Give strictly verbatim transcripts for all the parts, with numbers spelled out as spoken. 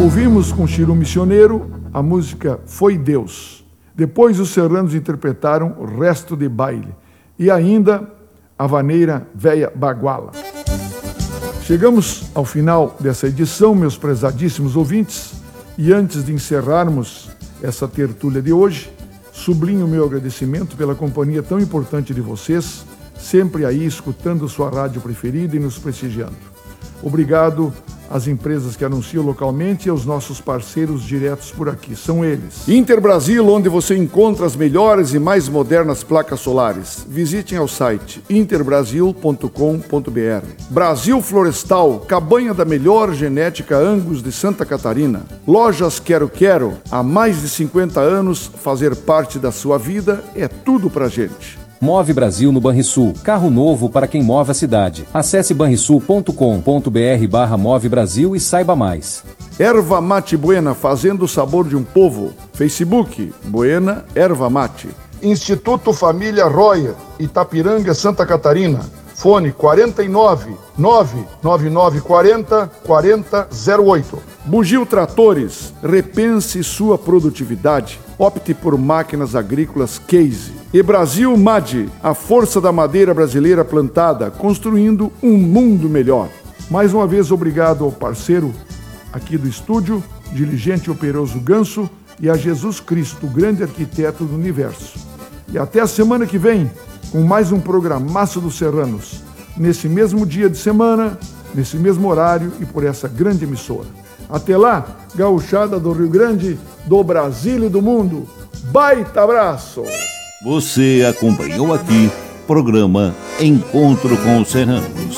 Ouvimos com Chiru Missioneiro a música Foi Deus. Depois os serranos interpretaram o Resto de Baile e ainda a vaneira Véia Baguala. Chegamos ao final dessa edição, meus prezadíssimos ouvintes, e antes de encerrarmos essa tertúlia de hoje, sublinho o meu agradecimento pela companhia tão importante de vocês, sempre aí escutando sua rádio preferida e nos prestigiando. Obrigado às empresas que anunciam localmente e aos nossos parceiros diretos por aqui. São eles: Interbrasil, onde você encontra as melhores e mais modernas placas solares. Visitem ao site interbrasil ponto com ponto br. Brasil Florestal, cabanha da melhor genética Angus de Santa Catarina. Lojas Quero Quero, há mais de cinquenta anos, fazer parte da sua vida é tudo pra gente. Move Brasil no Banrisul, carro novo para quem move a cidade. Acesse banrisul ponto com ponto br barra Move Brasil e saiba mais. Erva Mate Buena, fazendo o sabor de um povo. Facebook, Buena Erva Mate. Instituto Família Roya, Itapiranga, Santa Catarina. Fone quarenta e nove, nove nove nove quarenta, quarenta zero oito. Bugio Tratores, repense sua produtividade. Opte por máquinas agrícolas Case. E Brasil M A D, a força da madeira brasileira plantada, construindo um mundo melhor. Mais uma vez, obrigado ao parceiro aqui do estúdio, Diligente e Operoso Ganso, e a Jesus Cristo, o grande arquiteto do universo. E até a semana que vem, com mais um programaço dos Serranos, nesse mesmo dia de semana, nesse mesmo horário e por essa grande emissora. Até lá, gauchada do Rio Grande, do Brasil e do mundo. Baita abraço! Você acompanhou aqui programa Encontro com os Serranos.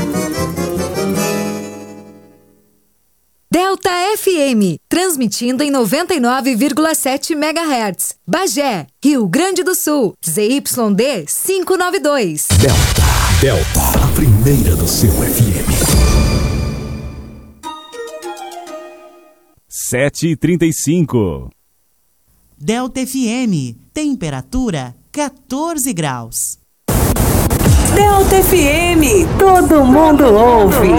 Delta F M, transmitindo em noventa e nove vírgula sete megahertz. Bagé, Rio Grande do Sul, Z Y D quinhentos e noventa e dois. Delta, Delta, a primeira do seu F M. sete e trinta e cinco. Delta F M, temperatura quatorze graus. Delta F M, todo mundo ouve.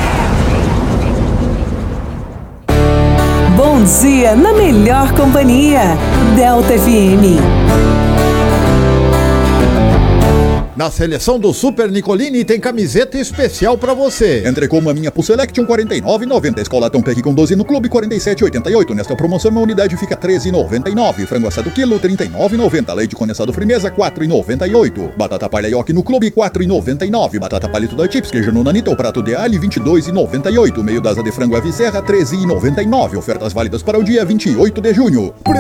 Bom dia na melhor companhia. Delta F M. Na seleção do Super Nicolini tem camiseta especial pra você. Entre com uma minha Pulse Selection quarenta e nove reais e noventa centavos. Escola Tom Peck com doze no Clube quarenta e sete reais e oitenta e oito centavos. Nesta promoção uma unidade fica treze reais e noventa e nove centavos. Frango assado quilo trinta e nove reais e noventa centavos. Leite condensado Frimeza quatro reais e noventa e oito centavos. Batata palha Yoki no Clube quatro reais e noventa e nove centavos. Batata palito da Chips queijo no Nanita o prato de alho vinte e dois reais e noventa e oito centavos. Meio da asa de frango Ave Serra treze reais e noventa e nove centavos. Ofertas válidas para o dia vinte e oito de junho.